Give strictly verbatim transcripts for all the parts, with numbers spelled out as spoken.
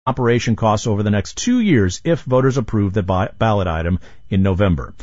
operation costs over the next two years if voters approve the ballot item in November.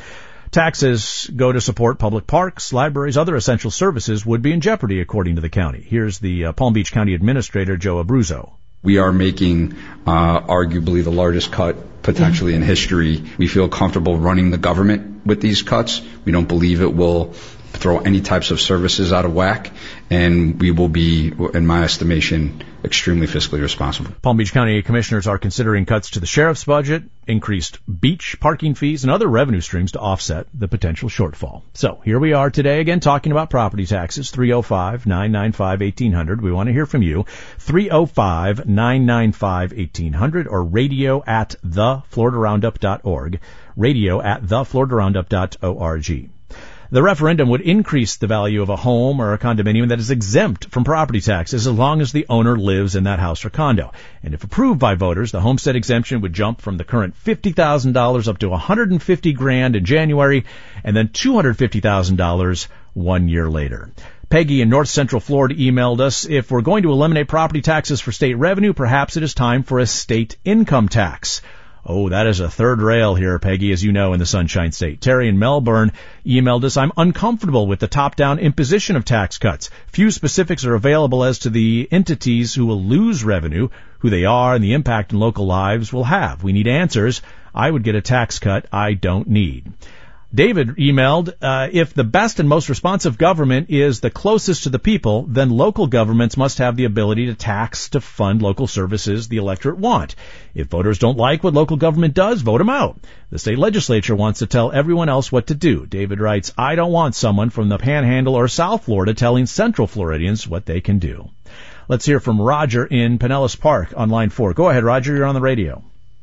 Taxes go to support public parks, libraries, other essential services would be in jeopardy, according to the county. Here's the uh, Palm Beach County Administrator, Joe Abruzzo. We are making uh, arguably the largest cut potentially in history. We feel comfortable running the government with these cuts. We don't believe it will throw any types of services out of whack, and we will be, in my estimation, extremely fiscally responsible. Palm Beach County commissioners are considering cuts to the sheriff's budget, increased beach parking fees, and other revenue streams to offset the potential shortfall. So here we are today again talking about property taxes. three oh five, nine nine five, eighteen hundred. We want to hear from you. three oh five, nine nine five, eighteen hundred or radio at the florida roundup dot org. Radio at the florida roundup dot org. The referendum would increase the value of a home or a condominium that is exempt from property taxes as long as the owner lives in that house or condo. And if approved by voters, the homestead exemption would jump from the current fifty thousand dollars up to one hundred fifty grand in January and then two hundred fifty thousand dollars one year later. Peggy in North Central Florida emailed us, if we're going to eliminate property taxes for state revenue, perhaps it is time for a state income tax. Oh, that is a third rail here, Peggy, as you know, in the Sunshine State. Terry in Melbourne emailed us, I'm uncomfortable with the top-down imposition of tax cuts. Few specifics are available as to the entities who will lose revenue, who they are, and the impact in local lives will have. We need answers. I would get a tax cut I don't need. David emailed, uh, if the best and most responsive government is the closest to the people, then local governments must have the ability to tax to fund local services the electorate want. If voters don't like what local government does, vote them out. The state legislature wants to tell everyone else what to do. David writes, I don't want someone from the Panhandle or South Florida telling Central Floridians what they can do. Let's hear from Roger in Pinellas Park on line four. Go ahead, Roger. You're on the radio.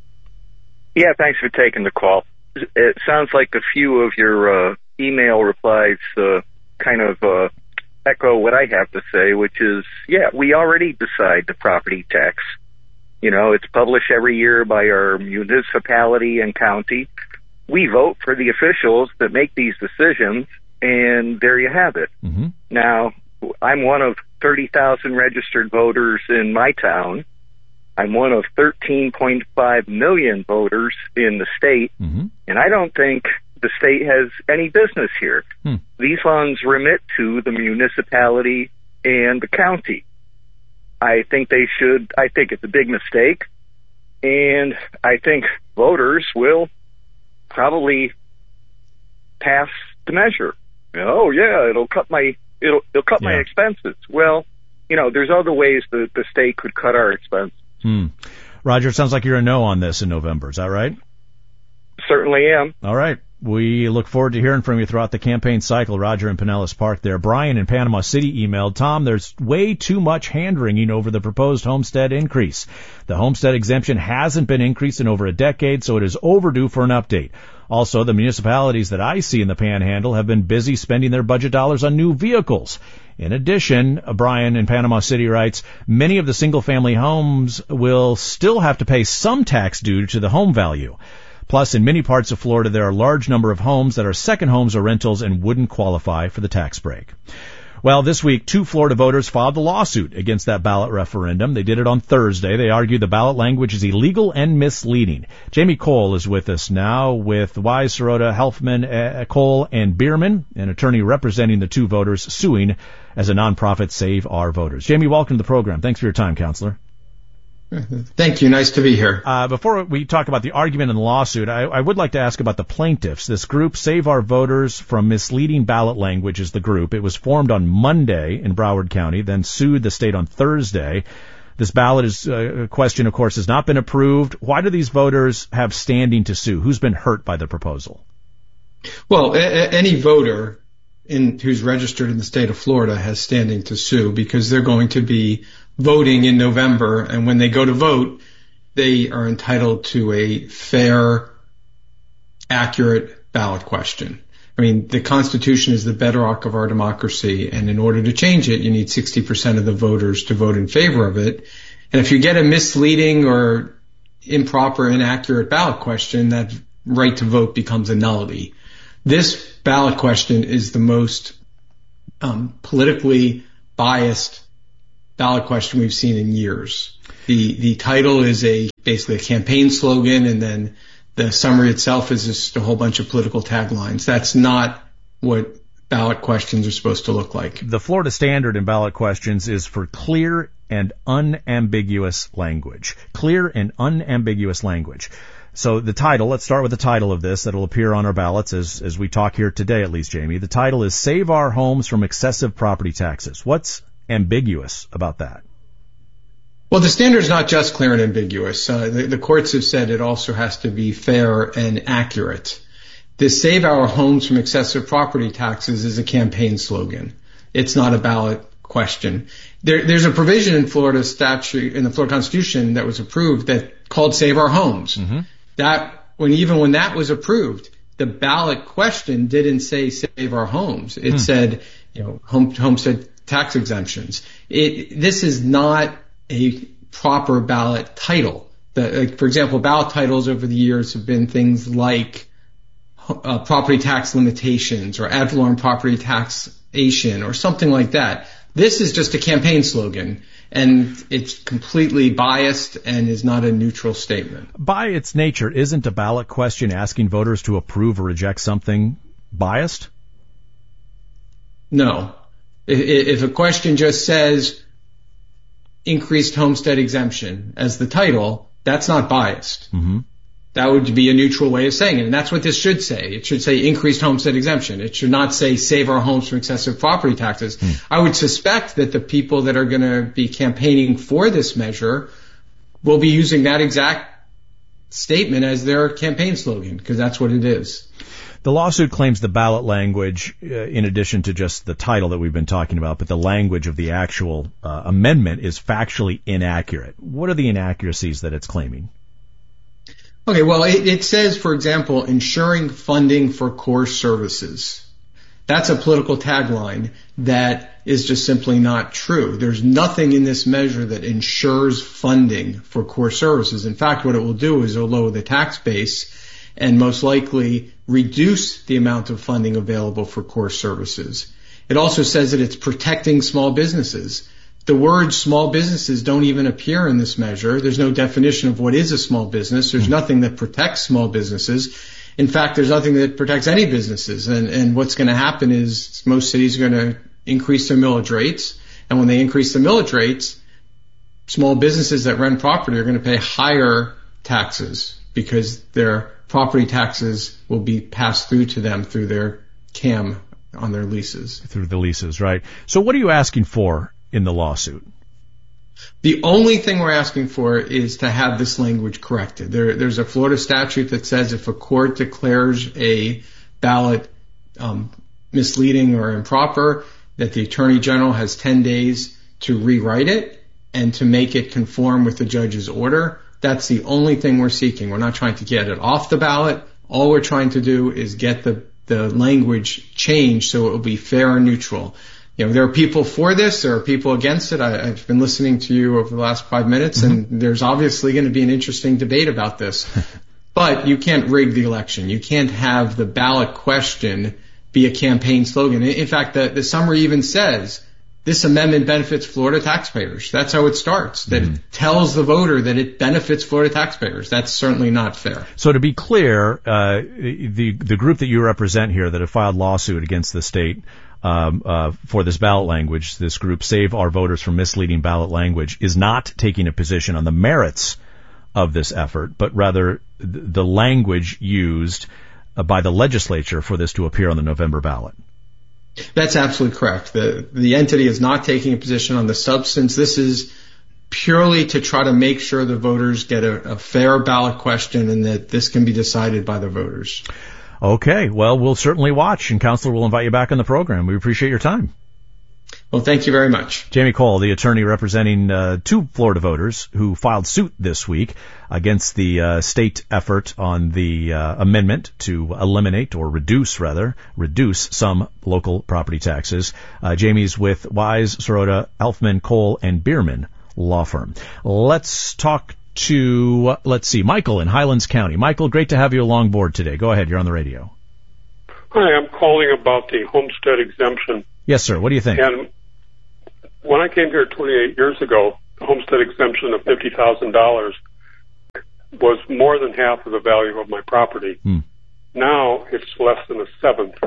Yeah, thanks for taking the call. It sounds like a few of your uh, email replies uh, kind of uh, echo what I have to say, which is, yeah, we already decide the property tax. You know, it's published every year by our municipality and county. We vote for the officials that make these decisions, and there you have it. Mm-hmm. Now, I'm one of thirty thousand registered voters in my town. I'm one of thirteen point five million voters in the state, mm-hmm. and I don't think the state has any business here. Hmm. These funds remit to the municipality and the county. I think they should, I think it's a big mistake, and I think voters will probably pass the measure. Oh, yeah, it'll cut my, it'll, it'll cut yeah. my expenses. Well, you know, there's other ways that the state could cut our expenses. Hmm. Roger, it sounds like you're a no on this in November. Is that right? Certainly am. All right. We look forward to hearing from you throughout the campaign cycle. Roger in Pinellas Park there. Brian in Panama City emailed, Tom, there's way too much hand-wringing over the proposed homestead increase. The homestead exemption hasn't been increased in over a decade, so it is overdue for an update. Also, the municipalities that I see in the Panhandle have been busy spending their budget dollars on new vehicles. In addition, Brian in Panama City writes, many of the single-family homes will still have to pay some tax due to the home value. Plus, in many parts of Florida, there are a large number of homes that are second homes or rentals and wouldn't qualify for the tax break. Well, this week, two Florida voters filed a lawsuit against that ballot referendum. They did it on Thursday. They argued the ballot language is illegal and misleading. Jamie Cole is with us now with Wise, Sirota, Helfman, uh, Cole, and Bierman, an attorney representing the two voters suing as a nonprofit Save Our Voters. Jamie, welcome to the program. Thanks for your time, Counselor. Thank you. Nice to be here. Uh, before we talk about the argument in the lawsuit, I, I would like to ask about the plaintiffs. This group, Save Our Voters from Misleading Ballot Language, is the group. It was formed on Monday in Broward County, then sued the state on Thursday. This ballot is, uh, question, of course, has not been approved. Why do these voters have standing to sue? Who's been hurt by the proposal? Well, a- any voter in who's registered in the state of Florida has standing to sue because they're going to be voting in November, and when they go to vote, they are entitled to a fair, accurate ballot question. I mean, the Constitution is the bedrock of our democracy, and in order to change it, you need sixty percent of the voters to vote in favor of it. And if you get a misleading or improper, inaccurate ballot question, that right to vote becomes a nullity. This ballot question is the most um, politically biased ballot question we've seen in years. The the title is a basically a campaign slogan, and then the summary itself is just a whole bunch of political taglines. That's not what ballot questions are supposed to look like. The Florida standard in ballot questions is for clear and unambiguous language. Clear and unambiguous language. So the title, let's start with the title of this that'll appear on our ballots as, as we talk here today, at least, Jamie. The title is Save Our Homes from Excessive Property Taxes. What's ambiguous about that? Well, the standard is not just clear and ambiguous. Uh, the, the courts have said it also has to be fair and accurate. The Save Our Homes from Excessive Property Taxes is a campaign slogan. It's not a ballot question. There, there's a provision in Florida statute, in the Florida Constitution that was approved that called Save Our Homes. Mm-hmm. That, when even when that was approved, the ballot question didn't say Save Our Homes. It hmm. said, you know, home, homestead tax exemptions. It, this is not a proper ballot title. The, like, for example, ballot titles over the years have been things like uh, property tax limitations or ad valorem property taxation or something like that. This is just a campaign slogan, and it's completely biased and is not a neutral statement. By its nature, isn't a ballot question asking voters to approve or reject something biased? No. If, if a question just says increased homestead exemption as the title, that's not biased. Mm-hmm. That would be a neutral way of saying it, and that's what this should say. It should say increased homestead exemption. It should not say save our homes from excessive property taxes. Mm. I would suspect that the people that are going to be campaigning for this measure will be using that exact statement as their campaign slogan, because that's what it is. The lawsuit claims the ballot language, uh, in addition to just the title that we've been talking about, but the language of the actual uh, amendment is factually inaccurate. What are the inaccuracies that it's claiming? Okay, well, it, it says, for example, ensuring funding for core services. That's a political tagline that is just simply not true. There's nothing in this measure that ensures funding for core services. In fact, what it will do is it will lower the tax base and most likely reduce the amount of funding available for core services. It also says that it's protecting small businesses. The words small businesses don't even appear in this measure. There's no definition of what is a small business. There's nothing that protects small businesses. In fact, there's nothing that protects any businesses. And, and what's going to happen is most cities are going to increase their millage rates. And when they increase the millage rates, small businesses that rent property are going to pay higher taxes because their property taxes will be passed through to them through their C A M on their leases. Through the leases, right. So what are you asking for in the lawsuit? The only thing we're asking for is to have this language corrected. There, there's a Florida statute that says if a court declares a ballot um, misleading or improper, that the Attorney General has ten days to rewrite it and to make it conform with the judge's order. That's the only thing we're seeking. We're not trying to get it off the ballot. All we're trying to do is get the, the language changed so it will be fair and neutral. You know, there are people for this, there are people against it. I, I've been listening to you over the last five minutes, mm-hmm. and there's obviously going to be an interesting debate about this. But you can't rig the election. You can't have the ballot question be a campaign slogan. In fact, the, the summary even says, this amendment benefits Florida taxpayers. That's how it starts, that mm-hmm. it tells the voter that it benefits Florida taxpayers. That's certainly not fair. So to be clear, uh, the, the group that you represent here that have filed lawsuit against the state Um, uh, for this ballot language, this group, Save Our Voters from Misleading Ballot Language, is not taking a position on the merits of this effort, but rather th- the language used uh, by the legislature for this to appear on the November ballot. That's absolutely correct. The, the entity is not taking a position on the substance. This is purely to try to make sure the voters get a, a fair ballot question and that this can be decided by the voters. Okay, well, we'll certainly watch, and Counselor, we'll invite you back on the program. We appreciate your time. Well, thank you very much. Jamie Cole, the attorney representing uh, two Florida voters who filed suit this week against the uh, state effort on the uh, amendment to eliminate, or reduce, rather, reduce some local property taxes. Uh, Jamie's with Wise, Sirota, Elfman, Cole, and Bierman Law Firm. Let's talk to, uh, let's see, Michael in Highlands County. Michael, great to have you along board today. Go ahead, you're on the radio. Hi, I'm calling about the homestead exemption. Yes, sir. What do you think? And when I came here twenty-eight years ago, homestead exemption of fifty thousand dollars was more than half of the value of my property. Hmm. Now it's less than a seventh.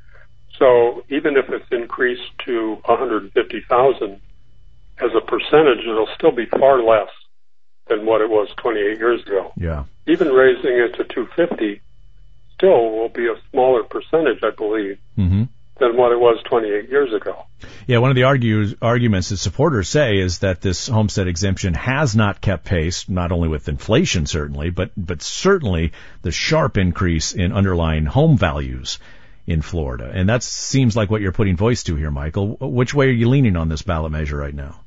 So even if it's increased to one hundred fifty thousand as a percentage, it'll still be far less than what it was twenty-eight years ago. Yeah. Even raising it to two hundred fifty still will be a smaller percentage, I believe, Mm-hmm. than what it was twenty-eight years ago. Yeah, one of the argues, arguments that supporters say is that this homestead exemption has not kept pace, not only with inflation certainly, but but certainly the sharp increase in underlying home values in Florida. And that seems like what you're putting voice to here, Michael. Which way are you leaning on this ballot measure right now?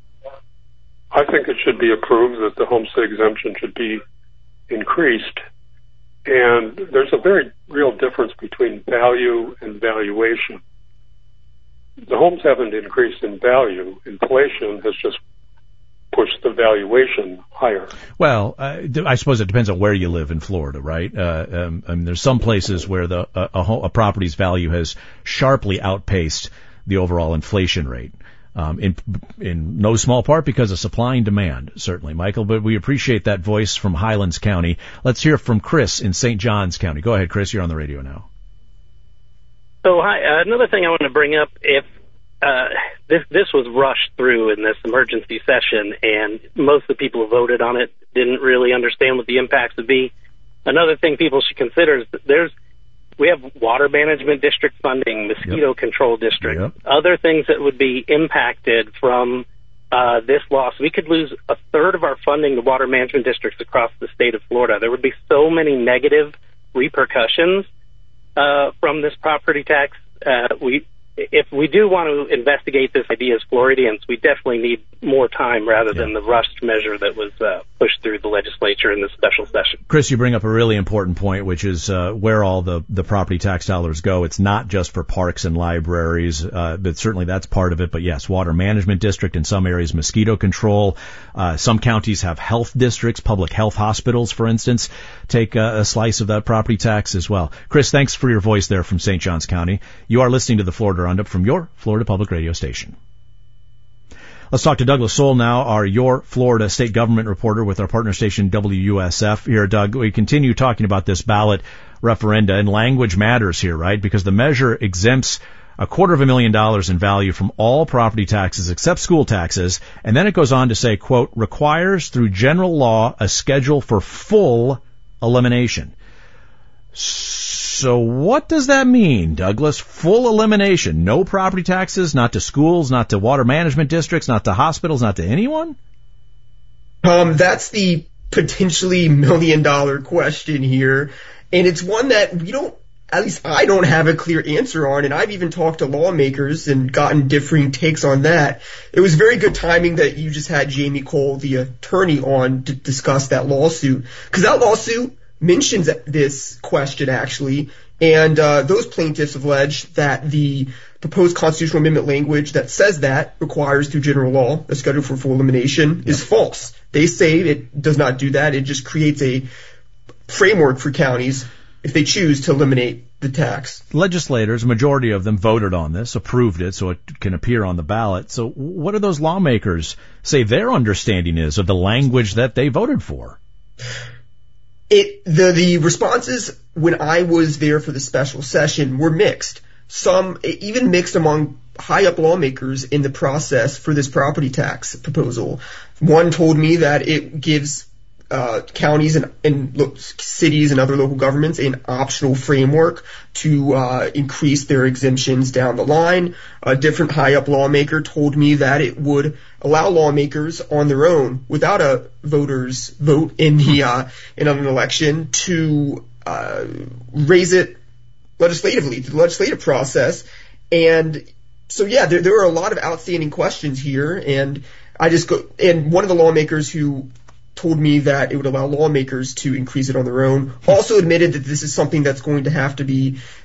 I think it should be approved that the homestead exemption should be increased. And there's a very real difference between value and valuation. The homes haven't increased in value. Inflation has just pushed the valuation higher. Well, uh, I suppose it depends on where you live in Florida, right? Uh, um, I mean, there's some places where the a, a, a property's value has sharply outpaced the overall inflation rate. Um, in, in no small part because of supply and demand, certainly, Michael, but we appreciate that voice from Highlands County. Let's hear from Chris in Saint Johns County. Go ahead, Chris, you're on the radio now. So, hi, uh, another thing I want to bring up, if uh, this this was rushed through in this emergency session, and most of the people who voted on it didn't really understand what the impacts would be. Another thing people should consider is that there's we have water management district funding, mosquito yep. control district, yep. other things that would be impacted from uh, this loss. We could lose a third of our funding to water management districts across the state of Florida. There would be so many negative repercussions uh, from this property tax. Uh, we, if we do want to investigate this idea as Floridians, we definitely need more time rather yeah. than the rushed measure that was uh, pushed through the legislature in this special session. Chris, you bring up a really important point, which is uh, where all the, the property tax dollars go. It's not just for parks and libraries, uh, but certainly that's part of it. But yes, water management district, in some areas mosquito control. Uh, some counties have health districts, public health hospitals, for instance, take a, a slice of that property tax as well. Chris, thanks for your voice there from Saint Johns County. You are listening to the Florida Roundup from your Florida Public Radio station. Let's talk to Douglas Soul now, our Your Florida State Government reporter with our partner station W U S F. Here, Doug, we continue talking about this ballot referenda, and language matters here, right? Because the measure exempts a quarter of a million dollars in value from all property taxes except school taxes, and then it goes on to say, quote, requires through general law a schedule for full elimination. So what does that mean, Douglas? Full elimination. No property taxes, not to schools, not to water management districts, not to hospitals, not to anyone? Um, that's the potentially million dollar question here. And it's one that we don't, at least I don't have a clear answer on. And I've even talked to lawmakers and gotten differing takes on that. It was very good timing that you just had Jamie Cole, the attorney, on to discuss that lawsuit. Because that lawsuit mentions this question, actually, and uh, those plaintiffs have alleged that the proposed constitutional amendment language that says that requires through general law a schedule for full elimination is false. They say it does not do that. It just creates a framework for counties if they choose to eliminate the tax. Legislators, a majority of them voted on this, approved it, so it can appear on the ballot. So what do those lawmakers say their understanding is of the language that they voted for? It, the, the responses when I was there for the special session were mixed. Some, even mixed among high up lawmakers in the process for this property tax proposal. One told me that it gives uh, counties and, and lo- cities and other local governments an optional framework to uh, increase their exemptions down the line. A different high up lawmaker told me that it would allow lawmakers on their own, without a voter's vote in the uh, in an election, to uh, raise it legislatively through the legislative process. And so, yeah, there, there are a lot of outstanding questions here. And I just go, and one of the lawmakers who told me that it would allow lawmakers to increase it on their own also admitted that this is something that's going to have to be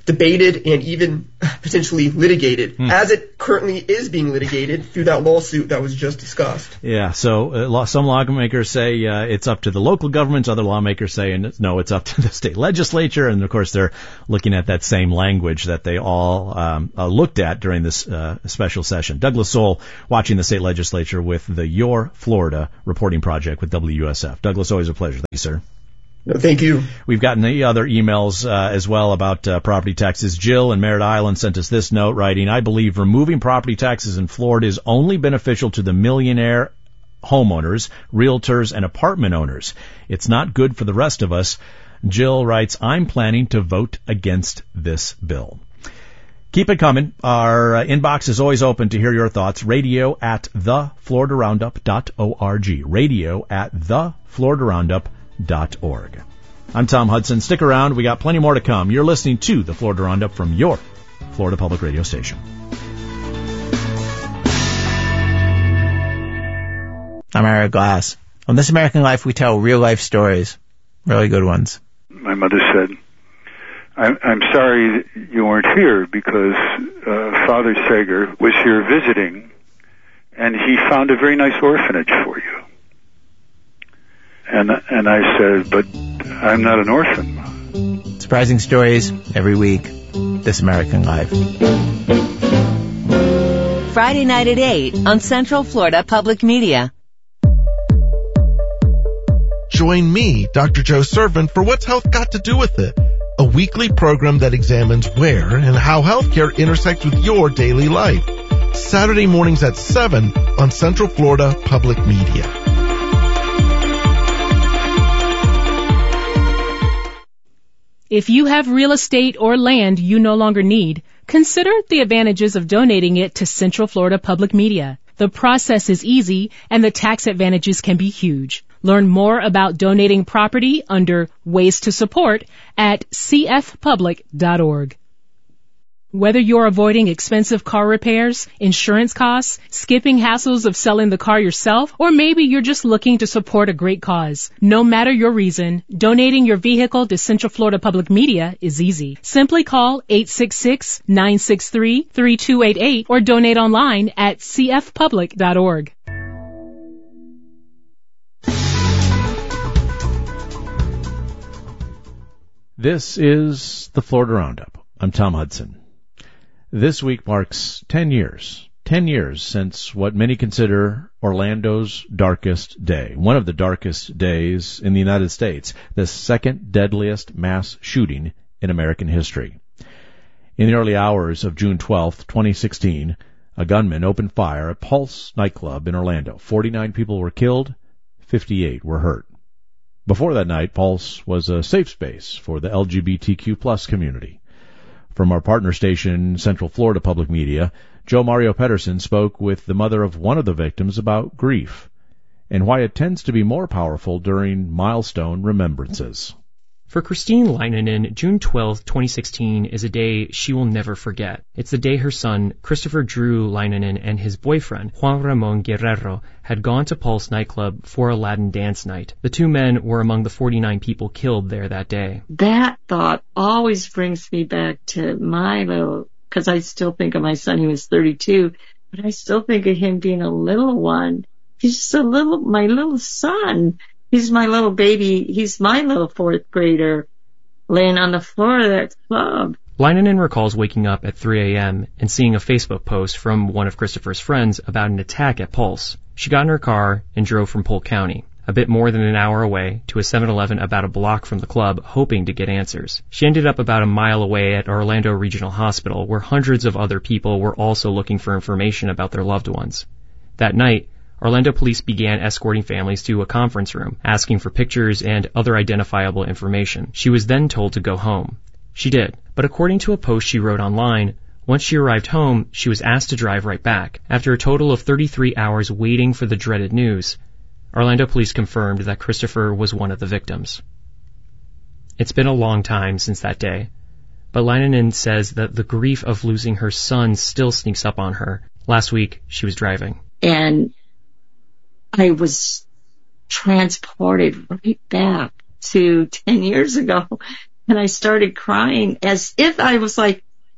debated and even potentially litigated, hmm. as it currently is being litigated through that lawsuit that was just discussed. Yeah, so uh, some lawmakers say uh, it's up to the local governments, other lawmakers say no, it's up to the state legislature, and of course they're looking at that same language that they all um, uh, looked at during this uh, special session. Douglas Soul watching the state legislature with the Your Florida reporting project with W U S F. Douglas, always a pleasure. Thank you, sir. No, thank you. We've gotten the other emails uh, as well about uh, property taxes. Jill in Merritt Island sent us this note writing, I believe removing property taxes in Florida is only beneficial to the millionaire homeowners, realtors, and apartment owners. It's not good for the rest of us. Jill writes, I'm planning to vote against this bill. Keep it coming. Our uh, inbox is always open to hear your thoughts. Radio at the florida roundup dot org. Radio at the florida roundup dot org. I'm Tom Hudson. Stick around. We got plenty more to come. You're listening to the Florida Roundup from your Florida Public Radio station. I'm Ira Glass. On This American Life, we tell real-life stories. Really good ones. My mother said, I'm, I'm sorry you weren't here because uh, Father Sager was here visiting, and he found a very nice orphanage for you. And and I said, but I'm not an orphan. Surprising stories every week. This American Life. Friday night at eight on Central Florida Public Media. Join me, Doctor Joe Servant, for What's Health Got to Do With It? A weekly program that examines where and how healthcare intersects with your daily life. Saturday mornings at seven on Central Florida Public Media. If you have real estate or land you no longer need, consider the advantages of donating it to Central Florida Public Media. The process is easy and the tax advantages can be huge. Learn more about donating property under Ways to Support at c f public dot org. Whether you're avoiding expensive car repairs, insurance costs, skipping hassles of selling the car yourself, or maybe you're just looking to support a great cause. No matter your reason, donating your vehicle to Central Florida Public Media is easy. Simply call eight six six, nine six three, three two eight eight or donate online at c f public dot org. This is the Florida Roundup. I'm Tom Hudson. This week marks ten years, ten years since what many consider Orlando's darkest day, one of the darkest days in the United States, the second deadliest mass shooting in American history. In the early hours of June twelfth, twenty sixteen, a gunman opened fire at Pulse nightclub in Orlando. forty-nine people were killed, fifty-eight were hurt. Before that night, Pulse was a safe space for the L G B T Q plus community. From our partner station, Central Florida Public Media, Joe Mario Pedersen spoke with the mother of one of the victims about grief and why it tends to be more powerful during milestone remembrances. For Christine Leinonen, June twelfth, twenty sixteen is a day she will never forget. It's the day her son, Christopher Drew Leinonen, and his boyfriend, Juan Ramon Guerrero, had gone to Pulse nightclub for a Latin dance night. The two men were among the forty-nine people killed there that day. That thought always brings me back to my little, because I still think of my son, he was thirty-two, but I still think of him being a little one. He's just a little, my little son. He's my little baby. He's my little fourth grader laying on the floor of that club. Leinonen recalls waking up at three a.m. and seeing a Facebook post from one of Christopher's friends about an attack at Pulse. She got in her car and drove from Polk County, a bit more than an hour away, to a seven eleven about a block from the club, hoping to get answers. She ended up about a mile away at Orlando Regional Hospital, where hundreds of other people were also looking for information about their loved ones. That night, Orlando police began escorting families to a conference room, asking for pictures and other identifiable information. She was then told to go home. She did, but according to a post she wrote online, once she arrived home, she was asked to drive right back. After a total of thirty-three hours waiting for the dreaded news, Orlando police confirmed that Christopher was one of the victims. It's been a long time since that day, but Leinonen says that the grief of losing her son still sneaks up on her. Last week, she was driving. And I was transported right back to ten years ago. And I started crying as if I was like,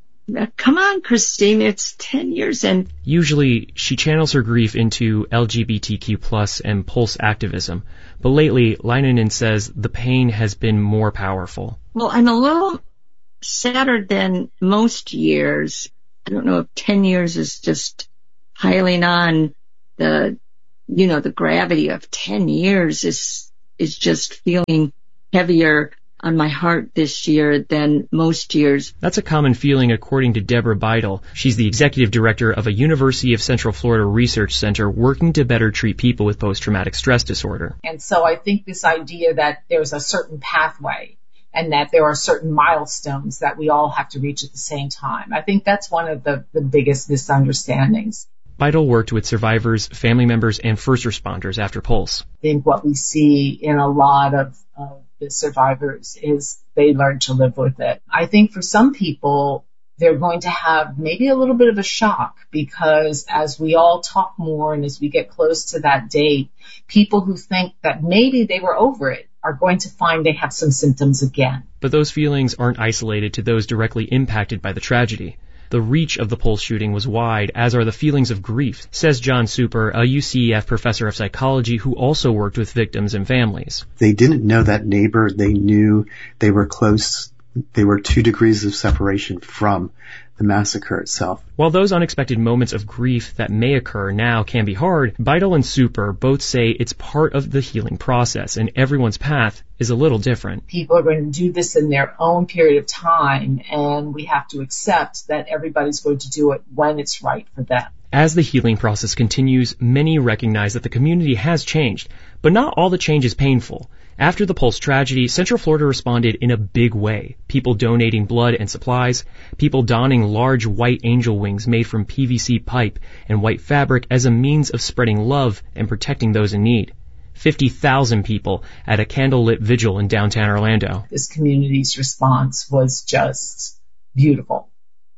come on, Christine, it's ten years. And usually she channels her grief into L G B T Q plus and Pulse activism. But lately, Leinonen says the pain has been more powerful. Well, I'm a little sadder than most years. I don't know if ten years is just piling on the, you know, the gravity of ten years is, is just feeling heavier on my heart this year than most years. That's a common feeling according to Deborah Beidel. She's the executive director of a University of Central Florida research center working to better treat people with post-traumatic stress disorder. And so I think this idea that there's a certain pathway and that there are certain milestones that we all have to reach at the same time, I think that's one of the, the biggest misunderstandings. Beidel worked with survivors, family members, and first responders after Pulse. I think what we see in a lot of uh, the survivors is they learn to live with it. I think for some people, they're going to have maybe a little bit of a shock because as we all talk more and as we get close to that date, people who think that maybe they were over it are going to find they have some symptoms again. But those feelings aren't isolated to those directly impacted by the tragedy. The reach of the Pulse shooting was wide, as are the feelings of grief, says John Super, a U C E F professor of psychology who also worked with victims and families. They didn't know that neighbor. They knew they were close. They were two degrees of separation from the massacre itself. While those unexpected moments of grief that may occur now can be hard, Beidel and Super both say it's part of the healing process, and everyone's path is a little different. People are going to do this in their own period of time, and we have to accept that everybody's going to do it when it's right for them. As the healing process continues, many recognize that the community has changed, but not all the change is painful. After the Pulse tragedy, Central Florida responded in a big way. People donating blood and supplies, people donning large white angel wings made from P V C pipe and white fabric as a means of spreading love and protecting those in need. fifty thousand people at a candlelit vigil in downtown Orlando. This community's response was just beautiful,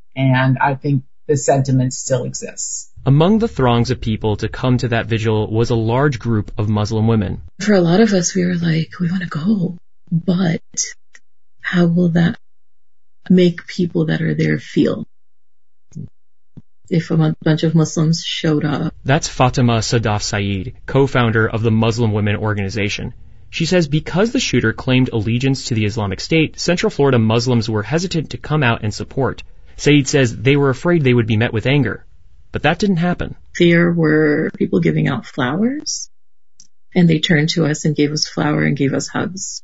and I think the sentiment still exists. Among the throngs of people to come to that vigil was a large group of Muslim women. For a lot of us, we were like, we want to go, but how will that make people that are there feel? If a bunch of Muslims showed up. That's Fatima Sadaf Saeed, co-founder of the Muslim Women Organization. She says because the shooter claimed allegiance to the Islamic State, Central Florida Muslims were hesitant to come out and support. Saeed says they were afraid they would be met with anger. But that didn't happen. There were people giving out flowers, and they turned to us and gave us flour and gave us hugs.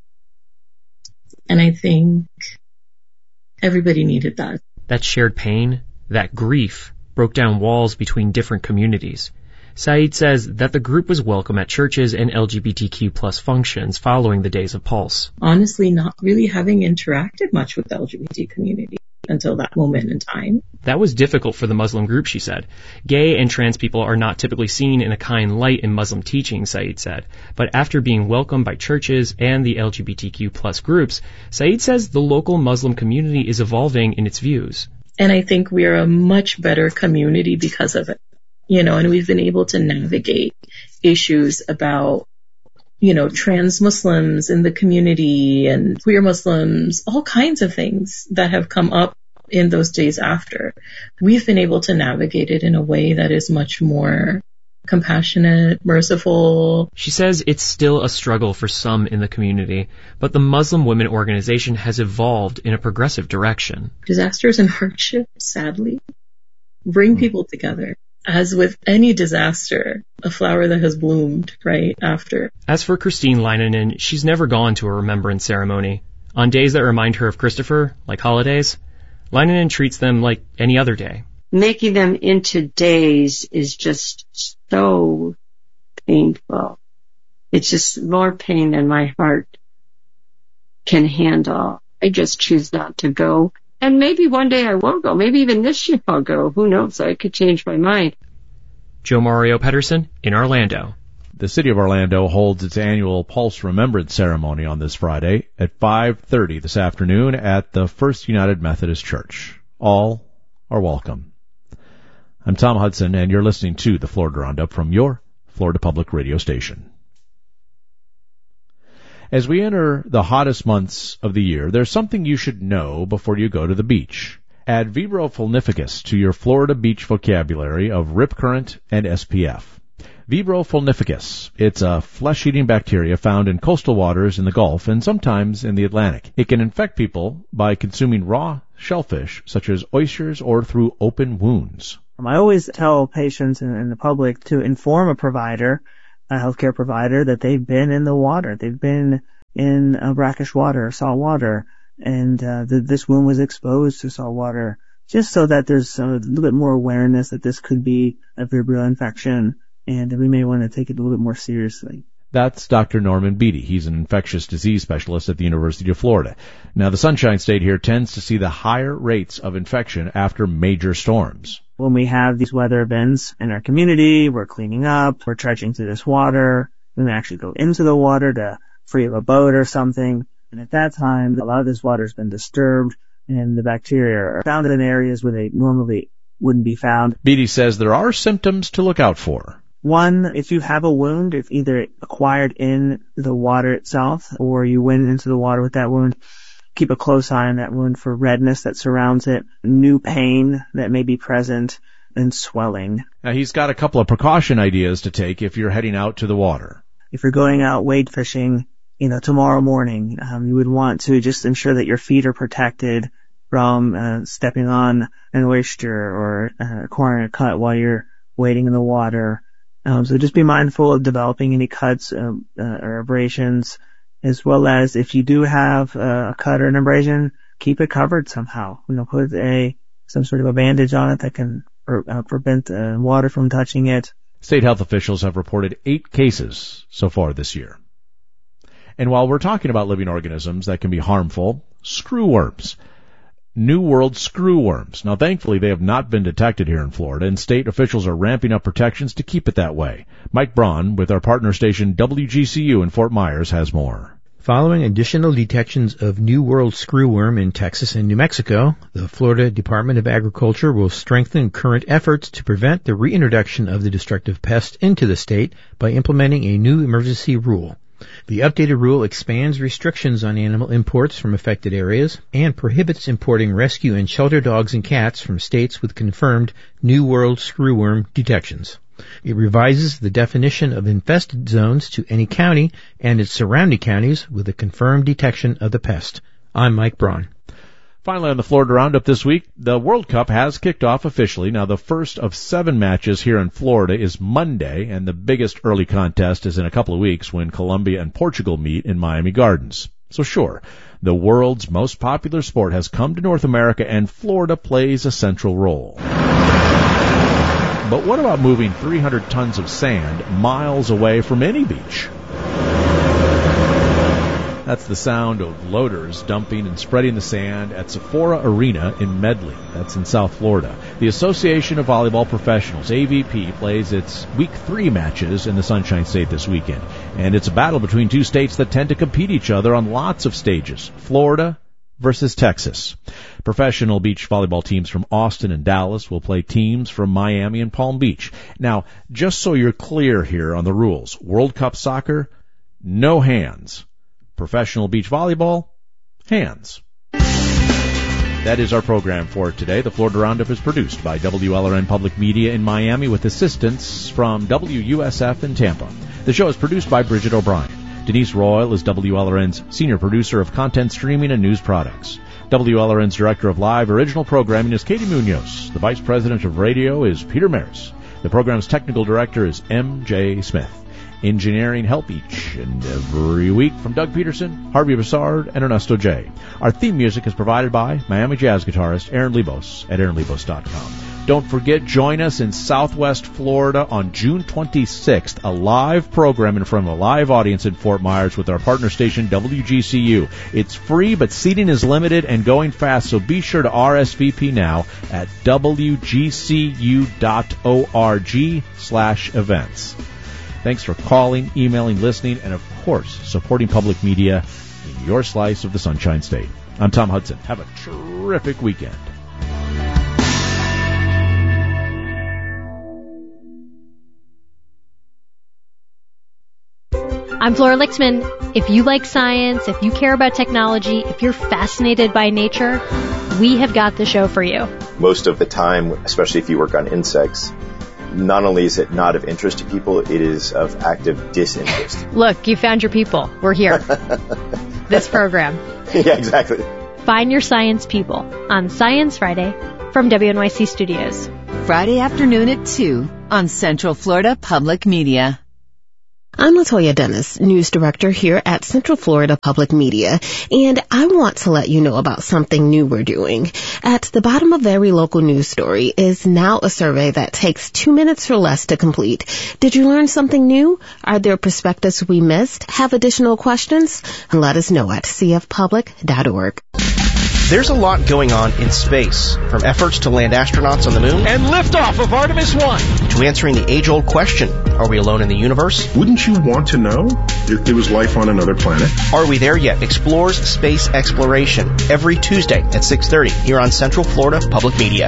And I think everybody needed that. That shared pain, that grief, broke down walls between different communities. Saeed says that the group was welcome at churches and L G B T Q plus functions following the days of Pulse. Honestly, not really having interacted much with the L G B T community until that moment in time. That was difficult for the Muslim group, she said. Gay and trans people are not typically seen in a kind light in Muslim teaching, Saeed said. But after being welcomed by churches and the L G B T Q plus groups, Saeed says the local Muslim community is evolving in its views. And I think we are a much better community because of it. You know, and we've been able to navigate issues about, you know, trans Muslims in the community and queer Muslims, all kinds of things that have come up in those days after. We've been able to navigate it in a way that is much more compassionate, merciful. She says it's still a struggle for some in the community, but the Muslim Women Organization has evolved in a progressive direction. Disasters and hardship, sadly, bring people together. As with any disaster, a flower that has bloomed right after. As for Christine Leinonen, she's never gone to a remembrance ceremony. On days that remind her of Christopher, like holidays, Leinonen treats them like any other day. Making them into days is just so painful. It's just more pain than my heart can handle. I just choose not to go. And maybe one day I will go. Maybe even this year I'll go. Who knows? I could change my mind. Joe Mario Pedersen in Orlando. The city of Orlando holds its annual Pulse Remembrance Ceremony on this Friday at five thirty this afternoon at the First United Methodist Church. All are welcome. I'm Tom Hudson, and you're listening to the Florida Roundup from your Florida Public Radio station. As we enter the hottest months of the year, there's something you should know before you go to the beach. Add Vibro fulnificus to your Florida beach vocabulary of rip current and S P F. Vibro fulnificus. It's a flesh-eating bacteria found in coastal waters in the Gulf and sometimes in the Atlantic. It can infect people by consuming raw shellfish, such as oysters, or through open wounds. I always tell patients and the public to inform a provider, a healthcare provider, that they've been in the water. They've been in uh, brackish water, salt water, and uh, that this wound was exposed to salt water, just so that there's a little bit more awareness that this could be a Vibrio infection, and we may want to take it a little bit more seriously. That's Doctor Norman Beatty. He's an infectious disease specialist at the University of Florida. Now, the Sunshine State here tends to see the higher rates of infection after major storms. When we have these weather events in our community, we're cleaning up, we're trudging through this water, we may actually go into the water to free up a boat or something, and at that time, a lot of this water's been disturbed, and the bacteria are found in areas where they normally wouldn't be found. Beatty says there are symptoms to look out for. One, if you have a wound, if either acquired in the water itself or you went into the water with that wound, keep a close eye on that wound for redness that surrounds it, new pain that may be present, and swelling. Now, he's got a couple of precaution ideas to take if you're heading out to the water. If you're going out wade fishing, you know, tomorrow morning, um, you would want to just ensure that your feet are protected from uh, stepping on an oyster or uh, acquiring a cut while you're wading in the water. Um, so just be mindful of developing any cuts um, uh, or abrasions, as well as if you do have uh, a cut or an abrasion, keep it covered somehow. You know, put a some sort of a bandage on it that can or, uh, prevent uh, water from touching it. State health officials have reported eight cases so far this year. And while we're talking about living organisms that can be harmful, screwworms. New World screwworms. Now, thankfully, they have not been detected here in Florida, and state officials are ramping up protections to keep it that way. Mike Braun, with our partner station W G C U in Fort Myers, has more. Following additional detections of New World screwworm in Texas and New Mexico, the Florida Department of Agriculture will strengthen current efforts to prevent the reintroduction of the destructive pest into the state by implementing a new emergency rule. The updated rule expands restrictions on animal imports from affected areas and prohibits importing rescue and shelter dogs and cats from states with confirmed New World screwworm detections. It revises the definition of infested zones to any county and its surrounding counties with a confirmed detection of the pest. I'm Mike Braun. Finally, on the Florida Roundup this week, the World Cup has kicked off officially. Now, the first of seven matches here in Florida is Monday, and the biggest early contest is in a couple of weeks when Colombia and Portugal meet in Miami Gardens. So sure, the world's most popular sport has come to North America, and Florida plays a central role. But what about moving three hundred tons of sand miles away from any beach? That's the sound of loaders dumping and spreading the sand at Sephora Arena in Medley. That's in South Florida. The Association of Volleyball Professionals, A V P, plays its Week three matches in the Sunshine State this weekend. And it's a battle between two states that tend to compete each other on lots of stages. Florida versus Texas. Professional beach volleyball teams from Austin and Dallas will play teams from Miami and Palm Beach. Now, just so you're clear here on the rules, World Cup soccer, no hands. Professional beach volleyball, hands. That is our program for today. The Florida Roundup is produced by W L R N Public Media in Miami with assistance from W U S F in Tampa. The show is produced by Bridget O'Brien. Denise Royal is W L R N's senior producer of content streaming and news products. W L R N's director of live original programming is Katie Munoz. The vice president of radio is Peter Maris. The program's technical director is M J Smith. Engineering help each and every week from Doug Peterson, Harvey Broussard, and Ernesto J. Our theme music is provided by Miami jazz guitarist Aaron Lebos at aaron lebos dot com. Don't forget, join us in Southwest Florida on June twenty-sixth, a live program in front of a live audience in Fort Myers with our partner station W G C U. It's free, but seating is limited and going fast, so be sure to R S V P now at w g c u dot org slash events. Thanks for calling, emailing, listening, and, of course, supporting public media in your slice of the Sunshine State. I'm Tom Hudson. Have a terrific weekend. I'm Flora Lichtman. If you like science, if you care about technology, if you're fascinated by nature, we have got the show for you. Most of the time, especially if you work on insects, not only is it not of interest to people, it is of active disinterest. Look, you found your people. We're here. This program. Yeah, exactly. Find your science people on Science Friday from W N Y C Studios. Friday afternoon at two on Central Florida Public Media. I'm Latoya Dennis, news director here at Central Florida Public Media, and I want to let you know about something new we're doing. At the bottom of every local news story is now a survey that takes two minutes or less to complete. Did you learn something new? Are there perspectives we missed? Have additional questions? Let us know at c f public dot org. There's a lot going on in space, from efforts to land astronauts on the moon and liftoff of Artemis one to answering the age-old question, are we alone in the universe? Wouldn't you want to know if there was life on another planet? Are we there yet? Explores Space Exploration every Tuesday at six thirty here on Central Florida Public Media.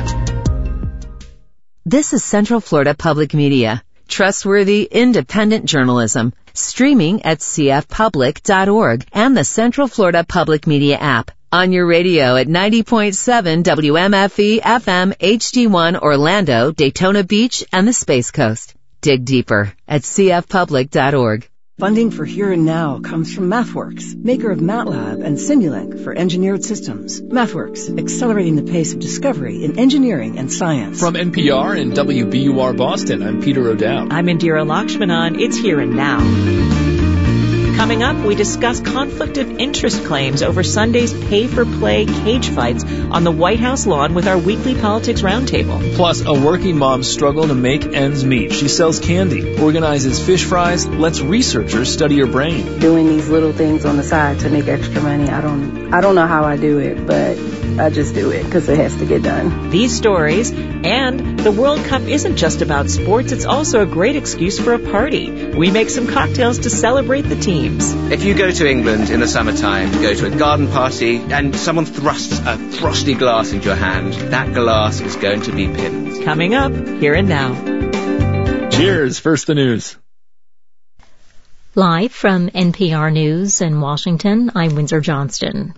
This is Central Florida Public Media. Trustworthy, independent journalism. Streaming at c f public dot org and the Central Florida Public Media app. On your radio at ninety point seven W M F E F M H D one Orlando, Daytona Beach, and the Space Coast. Dig deeper at c f public dot org. Funding for Here and Now comes from MathWorks, maker of MATLAB and Simulink for engineered systems. MathWorks, accelerating the pace of discovery in engineering and science. From N P R and W B U R Boston, I'm Peter O'Dowd. I'm Indira Lakshmanan. It's Here and Now. Coming up, we discuss conflict of interest claims over Sunday's pay-for-play cage fights on the White House lawn with our weekly politics roundtable. Plus, a working mom's struggle to make ends meet. She sells candy, organizes fish fries, lets researchers study her brain. Doing these little things on the side to make extra money, I don't, I don't know how I do it, but I just do it because it has to get done. These stories and the World Cup isn't just about sports, it's also a great excuse for a party. We make some cocktails to celebrate the teams. If you go to England in the summertime, go to a garden party and someone thrusts a frosty glass into your hand, that glass is going to be pinned. Coming up, Here and Now. Cheers. First the news. Live from N P R News in Washington, I'm Windsor Johnston.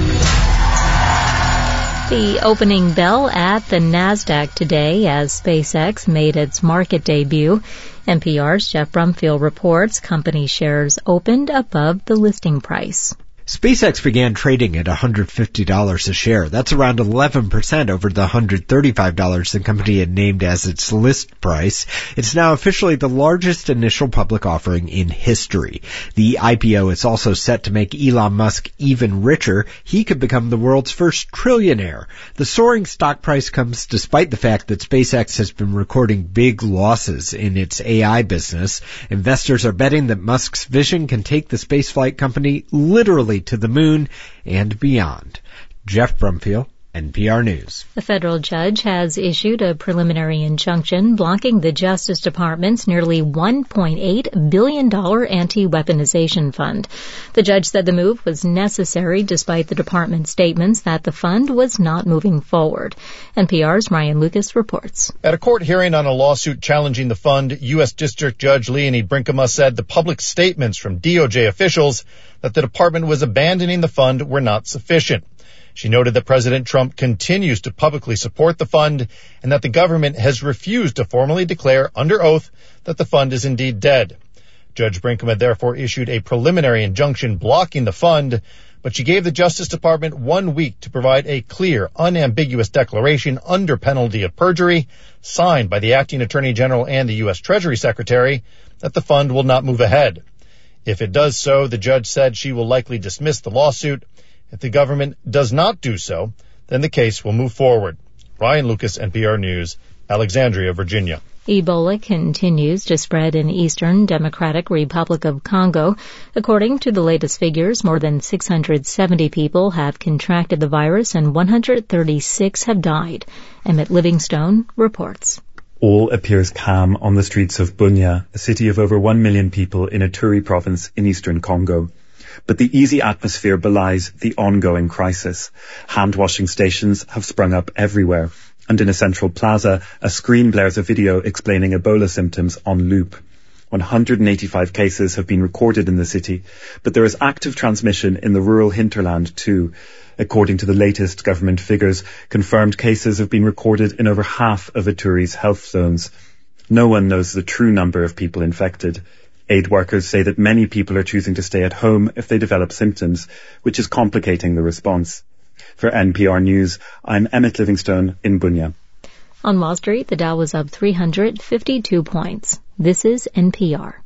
The opening bell at the NASDAQ today as SpaceX made its market debut. N P R's Jeff Brumfield reports company shares opened above the listing price. SpaceX began trading at one hundred fifty dollars a share. That's around eleven percent over the one hundred thirty-five dollars the company had named as its list price. It's now officially the largest initial public offering in history. The I P O is also set to make Elon Musk even richer. He could become the world's first trillionaire. The soaring stock price comes despite the fact that SpaceX has been recording big losses in its A I business. Investors are betting that Musk's vision can take the spaceflight company literally to the moon and beyond. Jeff Brumfield, N P R News. The federal judge has issued a preliminary injunction blocking the Justice Department's nearly one point eight billion dollars anti-weaponization fund. The judge said the move was necessary despite the department's statements that the fund was not moving forward. N P R's Ryan Lucas reports. At a court hearing on a lawsuit challenging the fund, U S District Judge Leonie Brinkema said the public statements from D O J officials that the department was abandoning the fund were not sufficient. She noted that President Trump continues to publicly support the fund and that the government has refused to formally declare under oath that the fund is indeed dead. Judge Brinkema therefore issued a preliminary injunction blocking the fund, but she gave the Justice Department one week to provide a clear, unambiguous declaration under penalty of perjury, signed by the acting Attorney General and the U S Treasury Secretary, that the fund will not move ahead. If it does so, the judge said she will likely dismiss the lawsuit. If the government does not do so, then the case will move forward. Ryan Lucas, N P R News, Alexandria, Virginia. Ebola continues to spread in Eastern Democratic Republic of Congo. According to the latest figures, more than six hundred seventy people have contracted the virus and one hundred thirty-six have died. Emmett Livingstone reports. All appears calm on the streets of Bunia, a city of over one million people in Ituri province in eastern Congo. But the easy atmosphere belies the ongoing crisis. Hand-washing stations have sprung up everywhere. And in a central plaza, a screen blares a video explaining Ebola symptoms on loop. one hundred eighty-five cases have been recorded in the city, but there is active transmission in the rural hinterland too. According to the latest government figures, confirmed cases have been recorded in over half of Ituri's health zones. No one knows the true number of people infected. Aid workers say that many people are choosing to stay at home if they develop symptoms, which is complicating the response. For N P R News, I'm Emmett Livingstone in Bunya. On Wall Street, the Dow was up three hundred fifty-two points. This is N P R.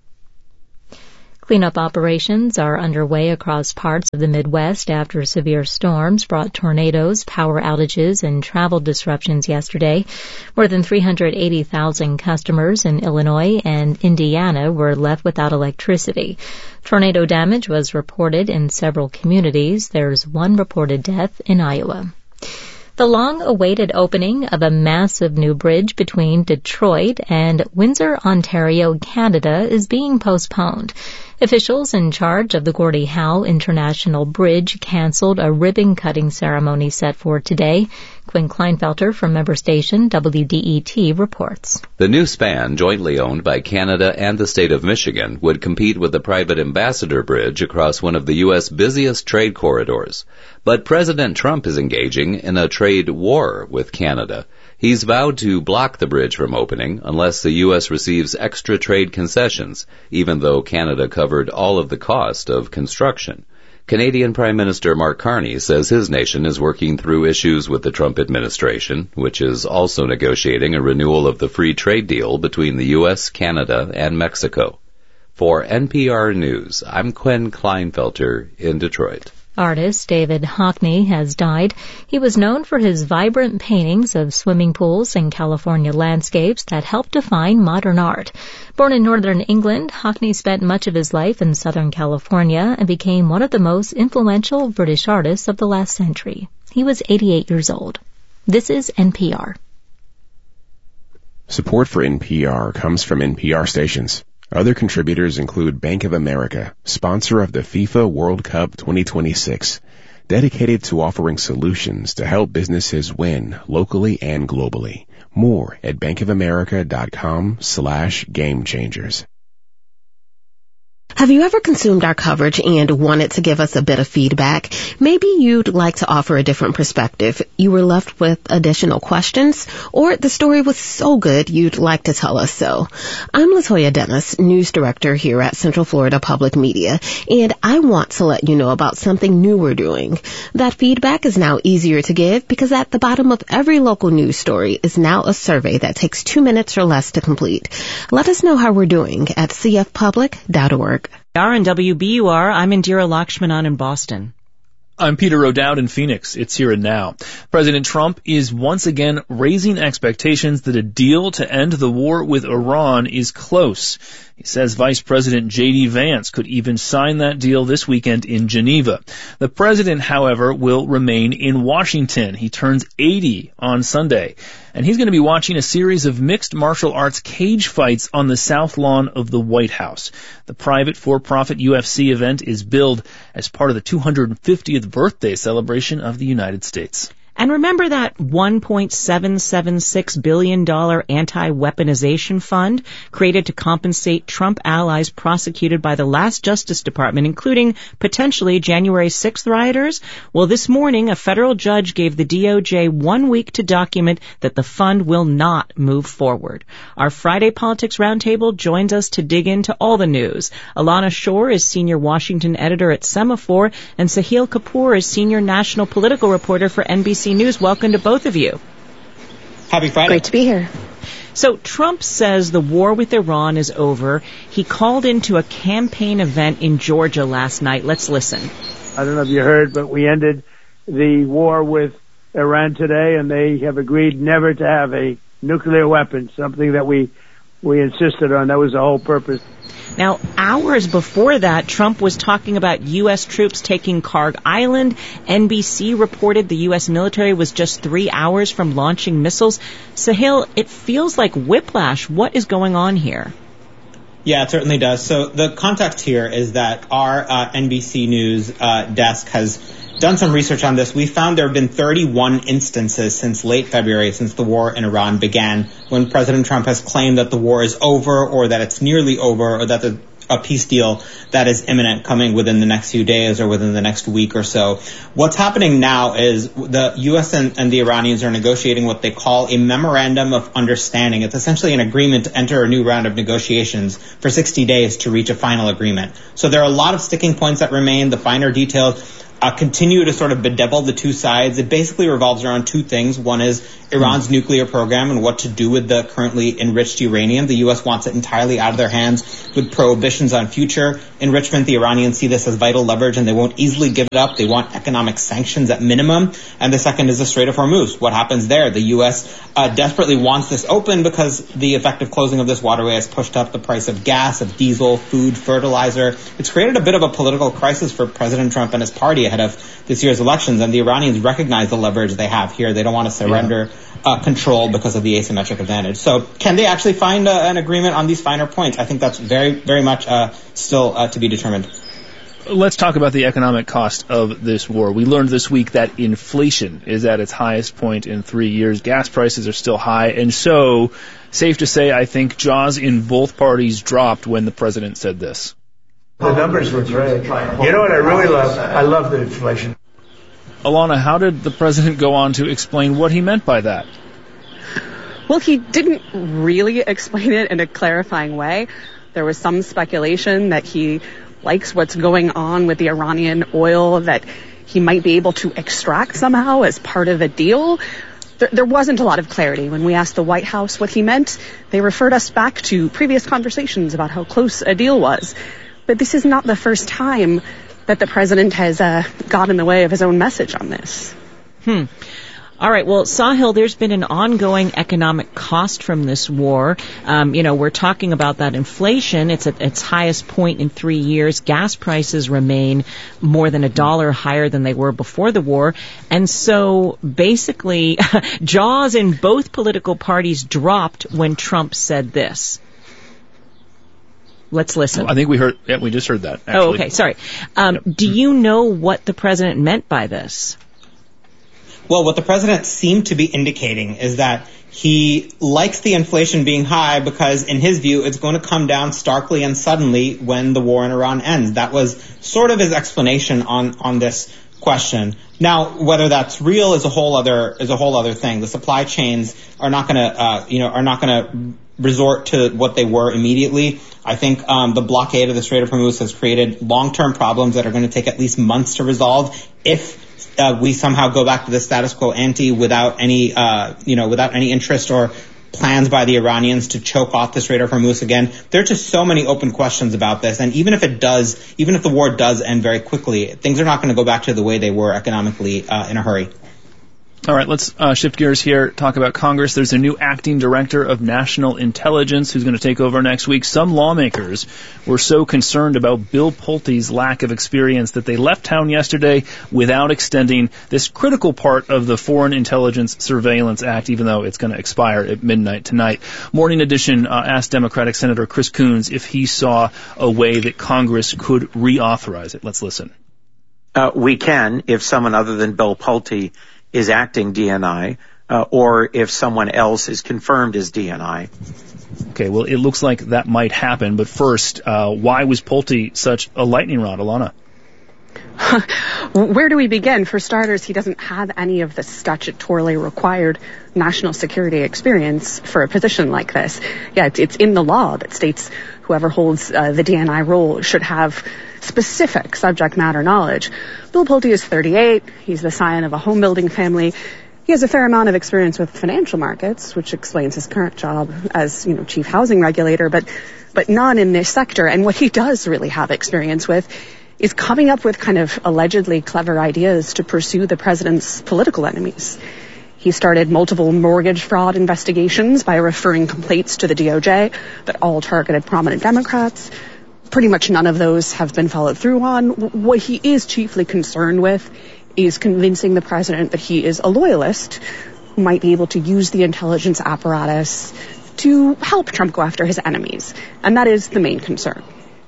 Cleanup operations are underway across parts of the Midwest after severe storms brought tornadoes, power outages, and travel disruptions yesterday. More than three hundred eighty thousand customers in Illinois and Indiana were left without electricity. Tornado damage was reported in several communities. There's one reported death in Iowa. The long-awaited opening of a massive new bridge between Detroit and Windsor, Ontario, Canada is being postponed. Officials in charge of the Gordie Howe International Bridge canceled a ribbon-cutting ceremony set for today. Quinn Kleinfelter from member station W D E T reports. The new span, jointly owned by Canada and the state of Michigan, would compete with the private Ambassador Bridge across one of the U S busiest trade corridors. But President Trump is engaging in a trade war with Canada. He's vowed to block the bridge from opening unless the U S receives extra trade concessions, even though Canada covered all of the cost of construction. Canadian Prime Minister Mark Carney says his nation is working through issues with the Trump administration, which is also negotiating a renewal of the free trade deal between the U S, Canada, and Mexico. For N P R News, I'm Quinn Kleinfelter in Detroit. Artist David Hockney has died. He was known for his vibrant paintings of swimming pools and California landscapes that helped define modern art. Born in northern England, Hockney spent much of his life in Southern California and became one of the most influential British artists of the last century. He was eighty-eight years old. This is N P R. Support for N P R comes from N P R stations. Other contributors include Bank of America, sponsor of the FIFA World Cup twenty twenty-six, dedicated to offering solutions to help businesses win locally and globally. More at bankofamerica.com slash game changers. Have you ever consumed our coverage and wanted to give us a bit of feedback? Maybe you'd like to offer a different perspective. You were left with additional questions, or the story was so good you'd like to tell us so. I'm Latoya Dennis, news director here at Central Florida Public Media, and I want to let you know about something new we're doing. That feedback is now easier to give because at the bottom of every local news story is now a survey that takes two minutes or less to complete. Let us know how we're doing at c f public dot org. R and W B U R, I'm Indira Lakshmanan in Boston. I'm Peter O'Dowd in Phoenix. It's here and now. President Trump is once again raising expectations that a deal to end the war with Iran is close. He says Vice President J D Vance could even sign that deal this weekend in Geneva. The president, however, will remain in Washington. He turns eighty on Sunday, and he's going to be watching a series of mixed martial arts cage fights on the south lawn of the White House. The private for-profit U F C event is billed as part of the two hundred fiftieth birthday celebration of the United States. And remember that one point seven seven six billion dollars anti-weaponization fund created to compensate Trump allies prosecuted by the last Justice Department, including potentially January sixth rioters? Well, this morning, a federal judge gave the D O J one week to document that the fund will not move forward. Our Friday Politics Roundtable joins us to dig into all the news. Alana Shore is senior Washington editor at Semaphore, and Sahil Kapoor is senior national political reporter for N B C News. Welcome to both of you. Happy Friday. Great to be here. So Trump says the war with Iran is over. He called into a campaign event in Georgia last night. Let's listen. I don't know if you heard, but we ended the war with Iran today, and they have agreed never to have a nuclear weapon, something that we we insisted on. That was the whole purpose. Now, hours before that, Trump was talking about U S troops taking Karg Island. N B C reported the U S military was just three hours from launching missiles. Sahil, it feels like whiplash. What is going on here? Yeah, it certainly does. So the context here is that our uh, N B C News uh, desk has done some research on this. We found there have been thirty-one instances since late February, since the war in Iran began, when President Trump has claimed that the war is over or that it's nearly over or that the a peace deal that is imminent coming within the next few days or within the next week or so. What's happening now is the U S and, and the Iranians are negotiating what they call a memorandum of understanding. It's essentially an agreement to enter a new round of negotiations for sixty days to reach a final agreement. So there are a lot of sticking points that remain. The finer details Uh, continue to sort of bedevil the two sides. It basically revolves around two things. One is Iran's mm. nuclear program and what to do with the currently enriched uranium. The U S wants it entirely out of their hands with prohibitions on future enrichment. The Iranians see this as vital leverage and they won't easily give it up. They want economic sanctions at minimum. And the second is the Strait of Hormuz. What happens there? The U S uh, desperately wants this open because the effective closing of this waterway has pushed up the price of gas, of diesel, food, fertilizer. It's created a bit of a political crisis for President Trump and his party ahead of this year's elections, and the Iranians recognize the leverage they have here. They don't want to surrender yeah. uh, control because of the asymmetric advantage. So can they actually find uh, an agreement on these finer points? I think that's very, very much uh, still uh, to be determined. Let's talk about the economic cost of this war. We learned this week that inflation is at its highest point in three years. Gas prices are still high, and so safe to say, I think jaws in both parties dropped when the president said this. The numbers were great. You know what I really love? I love the inflation. Alana, how did the president go on to explain what he meant by that? Well, he didn't really explain it in a clarifying way. There was some speculation that he likes what's going on with the Iranian oil, that he might be able to extract somehow as part of a deal. There, there wasn't a lot of clarity. When we asked the White House what he meant, they referred us back to previous conversations about how close a deal was. But this is not the first time that the president has uh, got in the way of his own message on this. Hmm. All right. Well, Sahil, there's been an ongoing economic cost from this war. Um, you know, we're talking about that inflation. It's at its highest point in three years. Gas prices remain more than a dollar higher than they were before the war. And so basically, jaws in both political parties dropped when Trump said this. Let's listen. I think we heard, yeah, we just heard that, actually. Oh, okay. Sorry. Um, yep. Do you know what the president meant by this? Well, what the president seemed to be indicating is that he likes the inflation being high because, in his view, it's going to come down starkly and suddenly when the war in Iran ends. That was sort of his explanation on, on this question. Now, whether that's real is a whole other is a whole other thing. The supply chains are not going to, uh, you know, are not going to resort to what they were immediately. I think um, the blockade of the Strait of Hormuz has created long-term problems that are going to take at least months to resolve if uh, we somehow go back to the status quo ante without any, uh, you know, without any interest or plans by the Iranians to choke off the Strait of Hormuz again. There are just so many open questions about this. And even if it does, even if the war does end very quickly, things are not going to go back to the way they were economically uh, in a hurry. All right, let's uh, shift gears here, talk about Congress. There's a new acting director of national intelligence who's going to take over next week. Some lawmakers were so concerned about Bill Pulte's lack of experience that they left town yesterday without extending this critical part of the Foreign Intelligence Surveillance Act, even though it's going to expire at midnight tonight. Morning Edition uh, asked Democratic Senator Chris Coons if he saw a way that Congress could reauthorize it. Let's listen. Uh, we can, if someone other than Bill Pulte is acting D N I, uh, or if someone else is confirmed as D N I. Okay, well, it looks like that might happen. But first, uh, why was Pulte such a lightning rod, Alana? Where do we begin? For starters, he doesn't have any of the statutorily required national security experience for a position like this. Yeah, it's, it's in the law that states whoever holds uh, the D N I role should have specific subject matter knowledge. Bill Pulte is thirty-eight. He's the scion of a home building family. He has a fair amount of experience with financial markets, which explains his current job as, you know, chief housing regulator, but but none in this sector. And what he does really have experience with is coming up with kind of allegedly clever ideas to pursue the president's political enemies. He started multiple mortgage fraud investigations by referring complaints to the D O J that all targeted prominent Democrats. Pretty much none of those have been followed through on. What he is chiefly concerned with is convincing the president that he is a loyalist who might be able to use the intelligence apparatus to help Trump go after his enemies. And that is the main concern.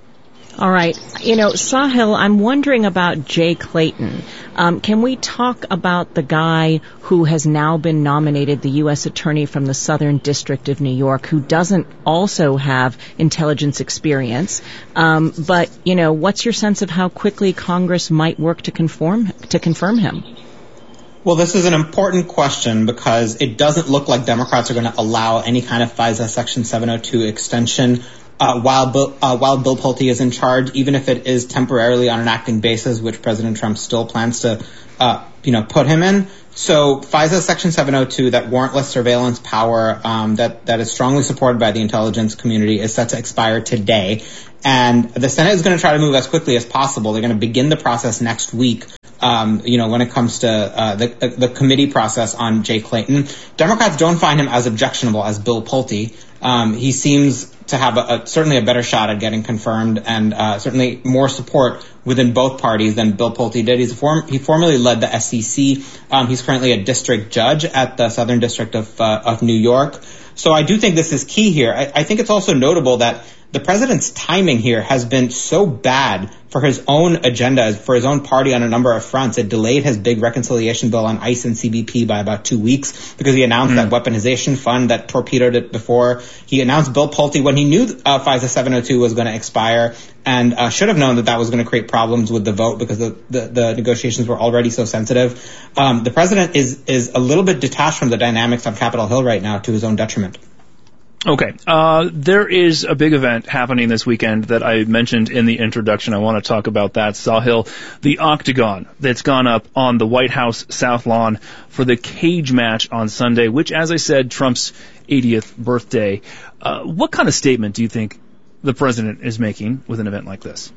All right. You know, Sahil, I'm wondering about Jay Clayton. Um, can we talk about the guy who has now been nominated the U S attorney from the Southern District of New York, who doesn't also have intelligence experience? Um, but, you know, what's your sense of how quickly Congress might work to conform, to confirm him? Well, this is an important question because it doesn't look like Democrats are going to allow any kind of FISA Section seven oh two extension Uh, while Bill, uh, while Bill Pulte is in charge, even if it is temporarily on an acting basis, which President Trump still plans to, uh, you know, put him in. So FISA Section seven oh two, that warrantless surveillance power um, that that is strongly supported by the intelligence community, is set to expire today. And the Senate is going to try to move as quickly as possible. They're going to begin the process next week. Um, you know, when it comes to uh, the, the the committee process on Jay Clayton, Democrats don't find him as objectionable as Bill Pulte. Um, he seems to have a, a, certainly a better shot at getting confirmed, and uh, certainly more support within both parties than Bill Pulte did. He's a form, he formerly led the S E C. Um, he's currently a district judge at the Southern District of uh, of New York. So I do think this is key here. I, I think it's also notable that the president's timing here has been so bad for his own agenda, for his own party on a number of fronts. It delayed his big reconciliation bill on ICE and C B P by about two weeks because he announced mm. that weaponization fund that torpedoed it before. He announced Bill Pulte when he knew uh, FISA seven oh two was going to expire, and uh, should have known that that was going to create problems with the vote because the, the, the negotiations were already so sensitive. Um, the president is, is a little bit detached from the dynamics on Capitol Hill right now, to his own detriment. Okay, uh, there is a big event happening this weekend that I mentioned in the introduction. I want to talk about that, Sahil. The Octagon that's gone up on the White House South Lawn for the cage match on Sunday, which, as I said, Trump's eightieth birthday. Uh, what kind of statement do you think the president is making with an event like this?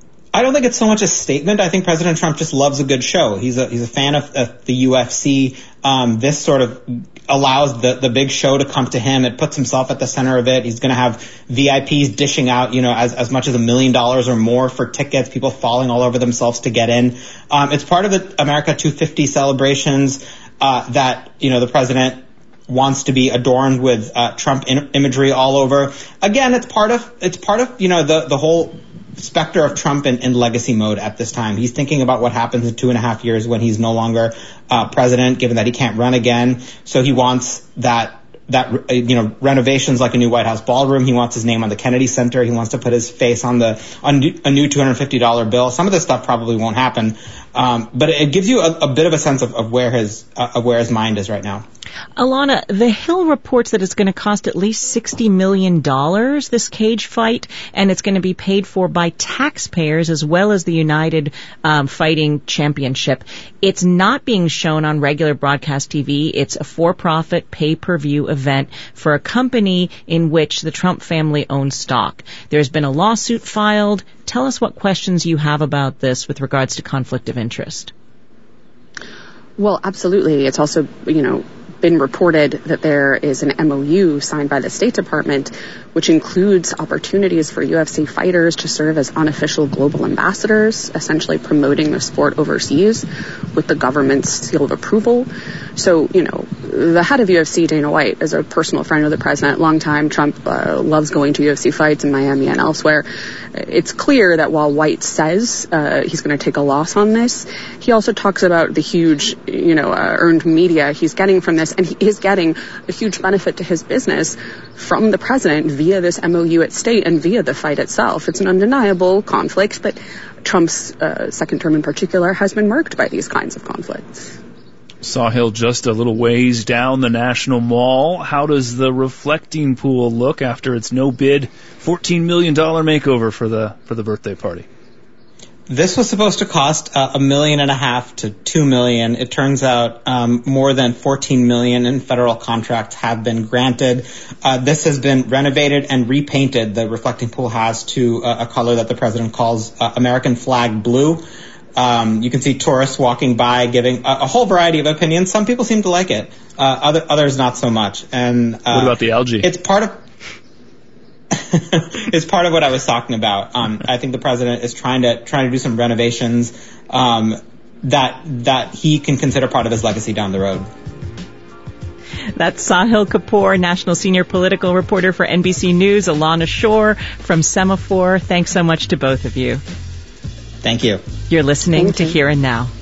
I don't think it's so much a statement. I think President Trump just loves a good show. He's a he's a fan of, of the U F C. Um, this sort of allows the, the big show to come to him. It puts himself at the center of it. He's going to have V I Ps dishing out, you know, as, as much as a million dollars or more for tickets, people falling all over themselves to get in. Um, it's part of the America two fifty celebrations uh, that, you know, the president wants to be adorned with uh, Trump in- imagery all over. Again, it's part of, it's part of, you know, the, the whole specter of Trump in, in legacy mode at this time. He's thinking about what happens in two and a half years when he's no longer uh, president, given that he can't run again. So he wants that, that, you know, renovations like a new White House ballroom. He wants his name on the Kennedy Center. He wants to put his face on the, on a new two hundred fifty dollars bill. Some of this stuff probably won't happen. Um, but it gives you a, a bit of a sense of, of where his, uh, of where his mind is right now. Alana, The Hill reports that it's going to cost at least sixty million dollars, this cage fight, and it's going to be paid for by taxpayers as well as the United um, Fighting Championship. It's not being shown on regular broadcast T V. It's a for-profit, pay-per-view event for a company in which the Trump family owns stock. There's been a lawsuit filed. Tell us what questions you have about this with regards to conflict of interest. Well, absolutely. It's also, you know, been reported that there is an M O U signed by the State Department, which includes opportunities for U F C fighters to serve as unofficial global ambassadors, essentially promoting the sport overseas with the government's seal of approval. So, you know, the head of U F C, Dana White, is a personal friend of the president, longtime. Trump uh, loves going to U F C fights in Miami and elsewhere. It's clear that while White says uh, he's going to take a loss on this, he also talks about the huge, you know, uh, earned media he's getting from this, and he is getting a huge benefit to his business from the president via this M O U at state and via the fight itself. It's an undeniable conflict, but Trump's uh, second term in particular has been marked by these kinds of conflicts. Sahil, just a little ways down the National Mall. How does the reflecting pool look after its no-bid fourteen million dollars makeover for the for the birthday party? This was supposed to cost uh, a million and a half to two million. It turns out um, more than fourteen million in federal contracts have been granted. Uh, this has been renovated and repainted. The reflecting pool has to uh, a color that the president calls uh, American flag blue. Um, you can see tourists walking by giving a, a whole variety of opinions. Some people seem to like it, uh, other, others not so much. And uh, what about the algae? It's part of it's part of what I was talking about. Um, I think the president is trying to trying to do some renovations um, that that he can consider part of his legacy down the road. That's Sahil Kapoor, national senior political reporter for N B C News, Alana Shore from Semaphore. Thanks so much to both of you. Thank you. You're listening Thank to you. Here and Now.